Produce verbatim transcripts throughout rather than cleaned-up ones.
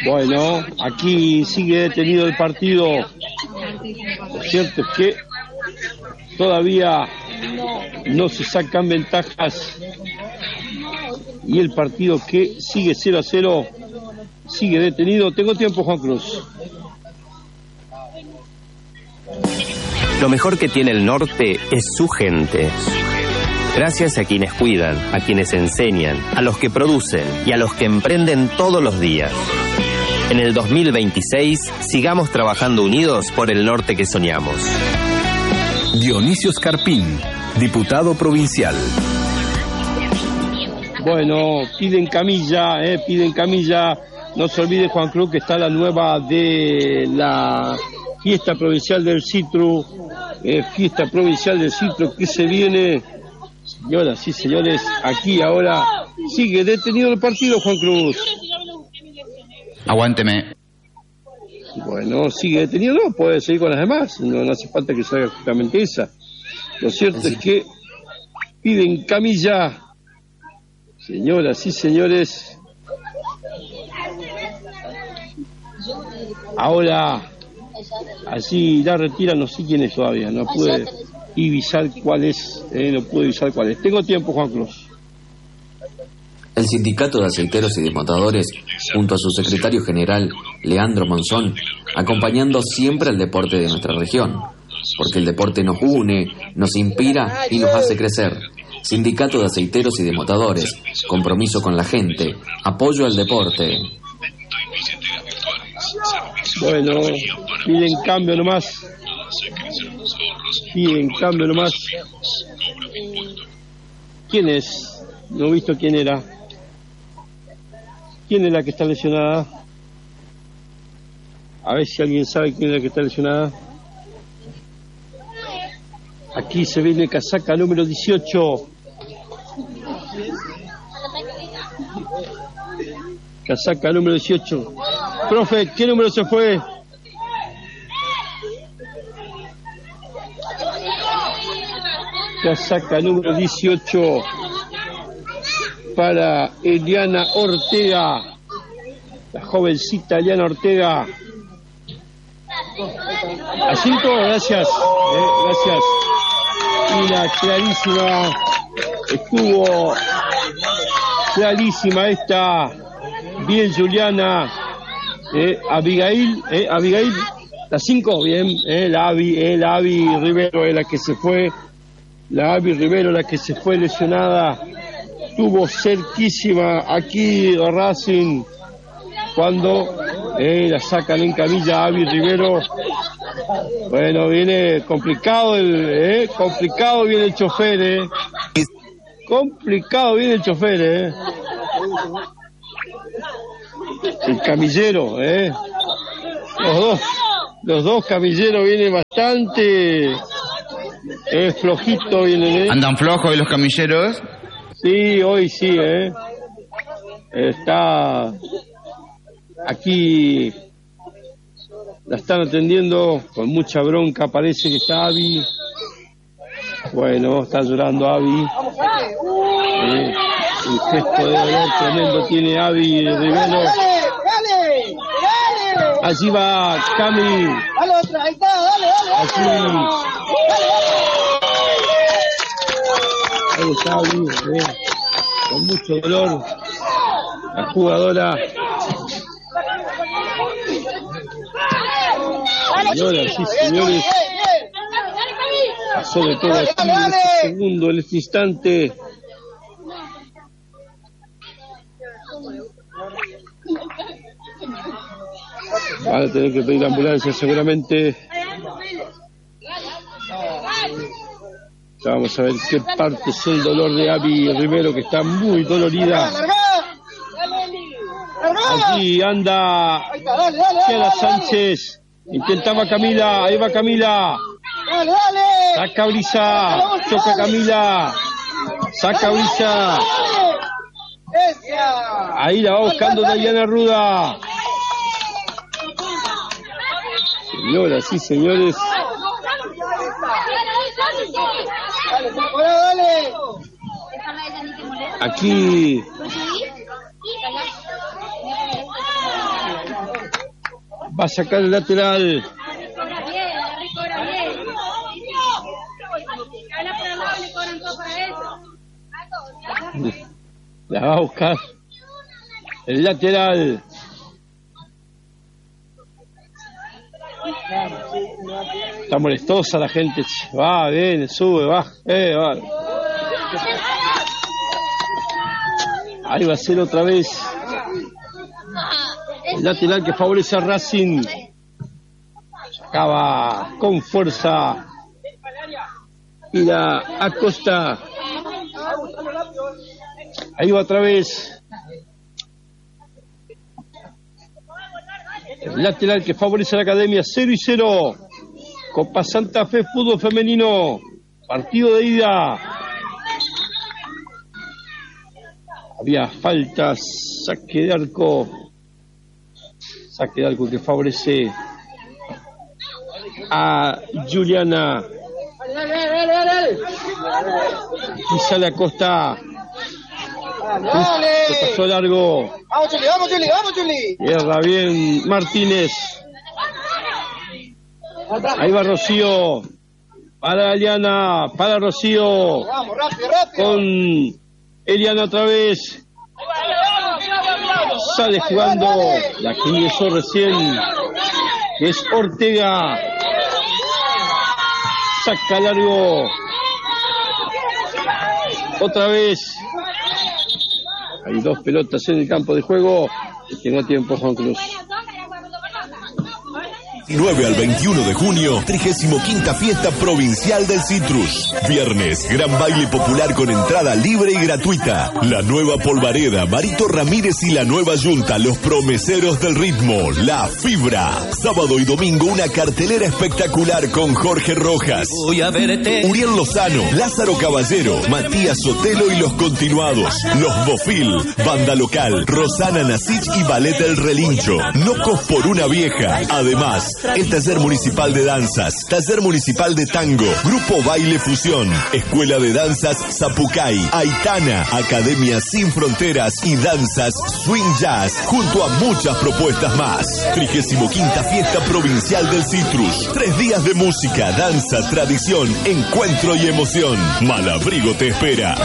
Bueno, aquí sigue detenido el partido. Lo cierto es que todavía no se sacan ventajas y el partido que sigue cero a cero sigue detenido. Tengo tiempo, Juan Cruz. Lo mejor que tiene el norte es su gente. Gracias a quienes cuidan, a quienes enseñan, a los que producen y a los que emprenden todos los días. En el dos mil veintiséis, sigamos trabajando unidos por el norte que soñamos. Dionisio Scarpín, diputado provincial. Bueno, piden camilla, eh, piden camilla. No se olvide, Juan Cruz, que está la nueva de la fiesta provincial del Citru, eh, fiesta provincial del Citru que se viene. Señoras y señores, aquí ahora sigue detenido el partido, Juan Cruz. Aguánteme. Bueno, sigue detenido, no, puede seguir con las demás, no, no hace falta que salga justamente esa. Lo cierto sí. es que piden camilla. Señoras y señores, ahora así la retira, no sé quién es todavía, no pude divisar cuál es, eh, no pude divisar cuál es. Tengo tiempo, Juan Cruz. El Sindicato de Aceiteros y Desmontadores, junto a su secretario general, Leandro Monzón, acompañando siempre al deporte de nuestra región, porque el deporte nos une, nos inspira y nos hace crecer. Sindicato de Aceiteros y Desmontadores, compromiso con la gente, apoyo al deporte. Bueno, piden cambio nomás. Piden cambio nomás. ¿Quién es? No he visto quién era. ¿Quién es la que está lesionada? A ver si alguien sabe quién es la que está lesionada. Aquí se viene casaca número dieciocho. Casaca número dieciocho. Profe, ¿qué número se fue? Casaca número dieciocho para Eliana Ortega, la jovencita Eliana Ortega. A cinco, gracias, eh, gracias. Y la clarísima, estuvo clarísima esta, bien Juliana, eh, Abigail, eh, Abigail, la cinco, bien, eh, la Avi, eh, la Avi Rivero es la que se fue, la Avi Rivero la que se fue lesionada, estuvo cerquísima aquí Racing cuando eh, la sacan en camilla Avi Rivero. Bueno, viene complicado el, eh, complicado viene el chofer, eh. Complicado viene el chofer, eh. El camillero, eh. Los dos, los dos camilleros vienen bastante eh, flojito vienen, eh. ¿Andan flojos hoy los camilleros? Sí, hoy sí, eh. Está aquí. La están atendiendo con mucha bronca, parece que está Avi. Bueno, está llorando Avi. Eh, un gesto de dolor tremendo tiene Avi Rivero. Allí va Cami. Así. Ahí está Avi, eh, con mucho dolor. La jugadora. Señoras y señores, pasó de todo aquí en este segundo, en este instante. Van a tener que pedir ambulancia seguramente. Ya vamos a ver qué parte es el dolor de Avi Rivero, que está muy dolorida. Allí anda Kiara Sánchez. Intentaba Camila, ahí va Camila. Saca Brisa, choca Camila. Saca Brisa. Ahí la va buscando Dayana Ruda. Señoras y señores. Aquí Va a sacar el lateral. La va a buscar el lateral. Está molestosa la gente. Va, viene, sube, va. Eh, va. Ahí va a ser otra vez el lateral que favorece a Racing. Acaba con fuerza. Y la Acosta. Ahí va otra vez el lateral que favorece a la Academia. Cero y cero. Copa Santa Fe Fútbol Femenino. Partido de ida. Había faltas. Saque de arco. Saque de arco que favorece a Juliana. Y sale Acosta. Dale. Se pasó largo. Vamos, Juli, vamos, Juli, vamos, Juli. Cierra bien Martínez. Ahí va Rocío. Para Eliana. Para Rocío. Vamos, rápido, rápido. Con Eliana otra vez. Sale jugando la que ingresó recién, que es Ortega. Saca largo. Otra vez. Hay dos pelotas en el campo de juego. Tengo tiempo, Juan Cruz. diecinueve al veintiuno de junio, trigésimo quinta Fiesta Provincial del Citrus. Viernes, gran baile popular con entrada libre y gratuita. La Nueva Polvareda, Marito Ramírez y la Nueva Yunta, los promeseros del ritmo, La Fibra. Sábado y domingo, una cartelera espectacular con Jorge Rojas, Voy a verte. Uriel Lozano, Lázaro Caballero, Matías Sotelo y los continuados, Los Bofil, Banda Local, Rosana Nasich y Ballet El Relincho. Nocos por una vieja. Además, el Taller Municipal de Danzas, Taller Municipal de Tango, Grupo Baile Fusión, Escuela de Danzas Zapucay, Aitana, Academia Sin Fronteras y Danzas Swing Jazz, junto a muchas propuestas más. trigésima quinta Fiesta Provincial del Citrus. Tres días de música, danza, tradición, encuentro y emoción. Malabrigo te espera.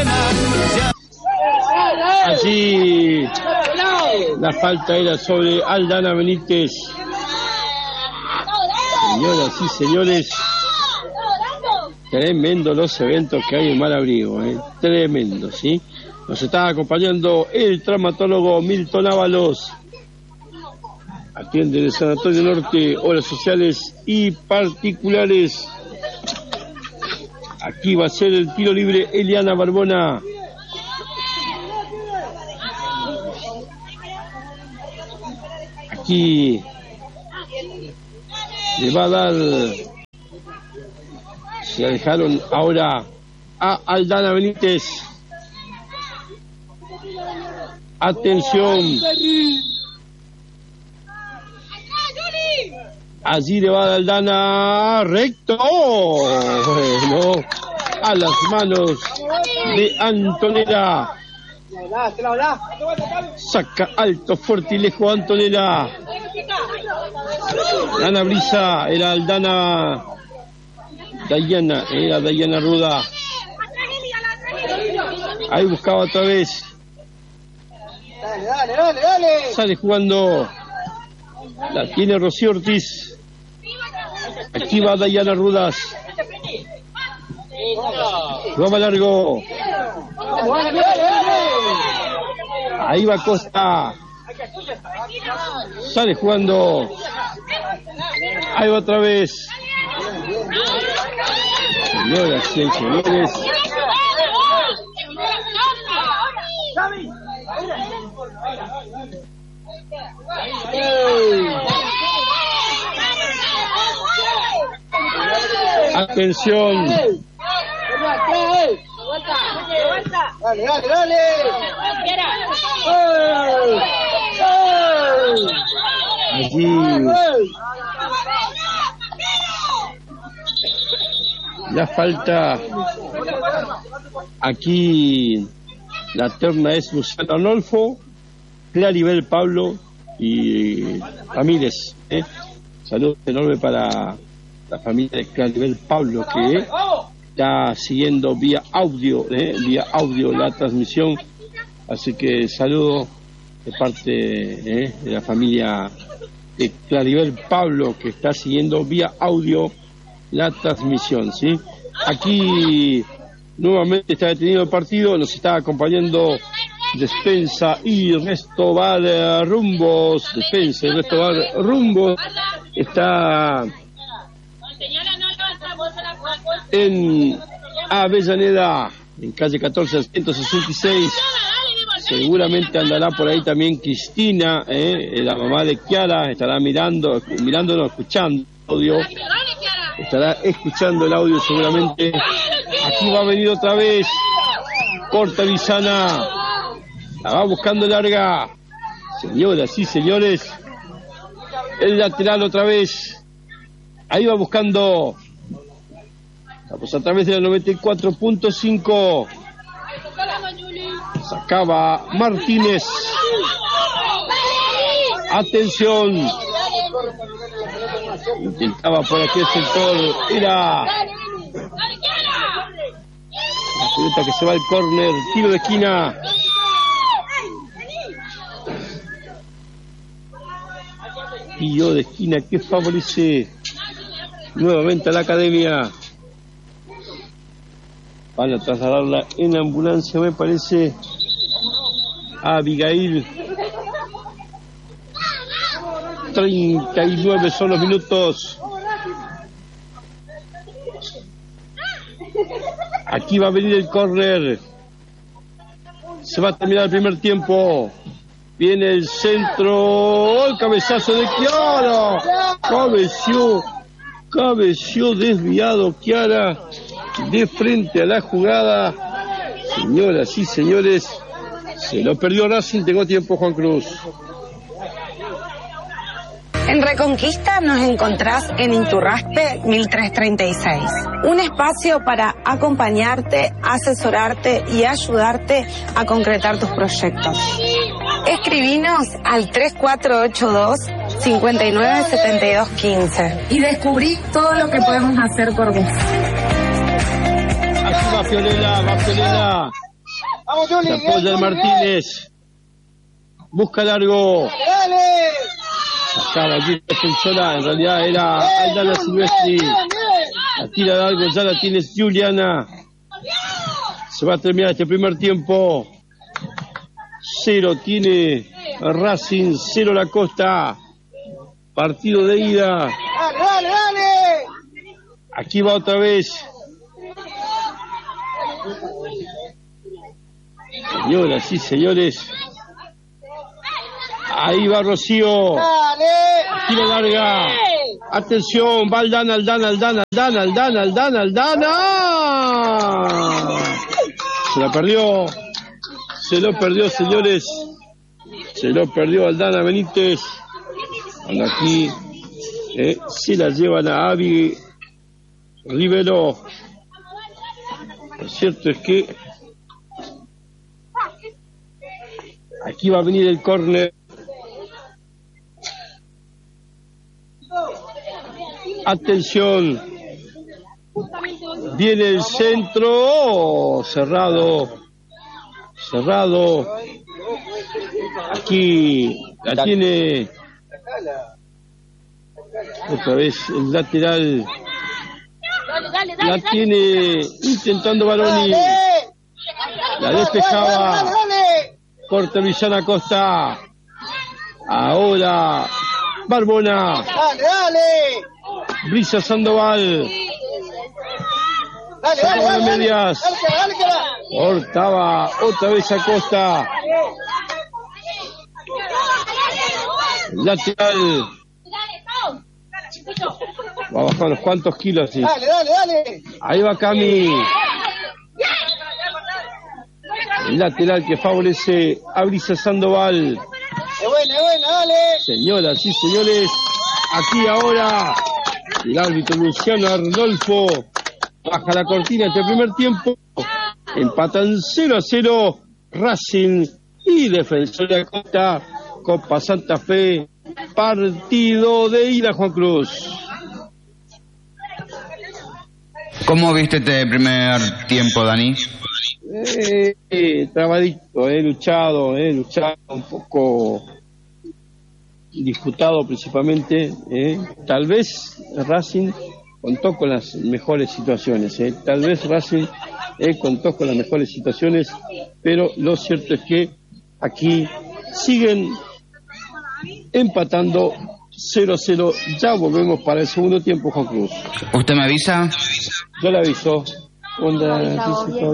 Allí la falta era sobre Aldana Benítez. Señoras y señores, tremendo los eventos que hay en Malabrigo, ¿eh? Tremendo, ¿sí? Nos está acompañando el traumatólogo Milton Ábalos. Atiende el Sanatorio Norte, horas sociales y particulares. Aquí va a ser el tiro libre Eliana Barbona. Aquí le va a dar, se la dejaron ahora a Aldana Benítez. Atención, allí le va a dar Aldana recto, bueno, a las manos de Antonella. Saca alto, fuerte y lejos Antonella. Ana Brisa, era Aldana. Dayana, era Dayana Ruda. Ahí buscaba otra vez. Dale, dale, dale, dale. Sale jugando. La tiene Rocío Ortiz. Aquí va Dayana Rudas. Vamos largo. Ahí va Costa. Sale jugando. Ahí va otra vez. Señoras y señores. Atención. Dale, dale, dale. Allí la falta. Aquí la terna es Luciano Arnolfo, Claribel Pablo, y Ramírez. ¿eh? Saludos enorme para la familia de Claribel Pablo, que está siguiendo vía audio, ¿eh? vía audio la transmisión. Así que saludo de parte ¿eh? de la familia de Claribel Pablo, que está siguiendo vía audio la transmisión, ¿sí? Aquí nuevamente está detenido el partido, nos está acompañando Despensa y Restobar Rumbos, Despensa y Restobar Rumbos, está en Avellaneda, en calle catorce ciento sesenta y seis. Seguramente andará por ahí también Cristina, ¿eh? la mamá de Kiara, estará mirando, mirándonos, escuchando el audio, estará escuchando el audio seguramente. Aquí va a venir otra vez Corta Villana, la va buscando larga, señoras y señores, el lateral otra vez, ahí va buscando, estamos a través de la noventa y cuatro punto cinco. Sacaba Martínez. Atención. Intentaba por aquí el sector. Era la pelota que se va al córner. Tiro de esquina. Tiro de esquina que favorece nuevamente a la academia. Van a trasladarla en ambulancia, me parece, a Abigail. treinta y nueve son los minutos. Aquí va a venir el córner. Se va a terminar el primer tiempo. Viene el centro. El cabezazo de Kiara. Cabeció. Cabeció desviado Kiara. De frente a la jugada. Señoras y señores, se lo perdió Racing. Tengo tiempo, Juan Cruz. En Reconquista nos encontrás en Iturraspe mil trescientos treinta y seis. Un espacio para acompañarte, asesorarte y ayudarte a concretar tus proyectos. Escribinos al tres cuatro ocho dos, cinco nueve siete dos uno cinco y descubrí todo lo que podemos hacer por vos. Aquí va Fiorella, va Fiorella. Vamos, Juli. Se apoya el Martínez. Busca largo. Dale. Acá la defensora, en realidad era Aldana Silvestri. La tira largo, ya la tiene Juliana. Se va a terminar este primer tiempo. Cero tiene Racing, cero la Costa. Partido de ida. Dale, dale, dale. Aquí va otra vez. Señoras y señores, ahí va Rocío. Dale. Tira larga. Atención, va Aldana, Aldana, Aldana, Aldana, Aldana, Aldana, Aldana. Se la perdió. Se lo perdió, señores. Se lo perdió Aldana Benítez. Cuando aquí eh, se la llevan a Avi Rivero. Lo cierto es que aquí va a venir el córner. Atención. Viene el centro. Oh, cerrado. Cerrado. Aquí la tiene otra vez el lateral. La tiene intentando Baroni. La despejaba. Corta Villana Costa. Ahora Barbona. Dale, dale. Brisa Sandoval. Dale, Sacaba dale, de dale. medias. Dale, que va, dale, que va. Cortaba otra vez a Costa. Lateral. Va a bajar unos cuantos kilos. Sí. Dale, dale, dale. Ahí va Cami. El lateral que favorece a Brisa Sandoval. Es buena, es buena, dale. Señoras y señores, aquí ahora el árbitro Luciano Arnolfo baja la cortina este primer tiempo. Empatan cero a cero Racing y Defensor de Costa Copa Santa Fe, partido de ida, Juan Cruz. ¿Cómo viste este primer tiempo, Dani? Eh, eh, trabadito, he luchado, he luchado un poco disputado principalmente. Eh. Tal vez Racing contó con las mejores situaciones, eh. tal vez Racing eh, contó con las mejores situaciones, pero lo cierto es que aquí siguen empatando cero a cero. Ya volvemos para el segundo tiempo, Juan Cruz. ¿Usted me avisa? Yo le aviso. Onda,